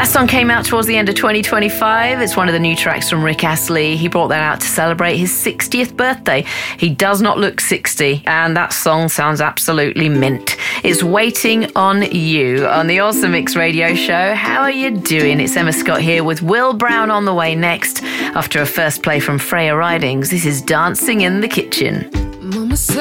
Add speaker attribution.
Speaker 1: song came out towards the end of 2025. It's one of the new tracks from Rick Astley. He brought that out to celebrate his 60th birthday. He does not look 60, and that song sounds absolutely mint. It's Waiting on You on the Awesome Mix Radio Show. How are you doing? It's Emma Scott here with Will Brown on the way next. After a first play from Freya Ridings, this is Dancing in the Kitchen.